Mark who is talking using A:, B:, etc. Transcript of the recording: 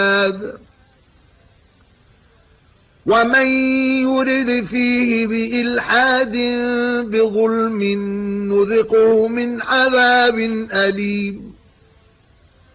A: وَمَن يُرِدْ فِيهِ بِإِلْحَادٍ بِظُلْمٍ نُذِقْهُ مِنْ عَذَابٍ أَلِيمٍ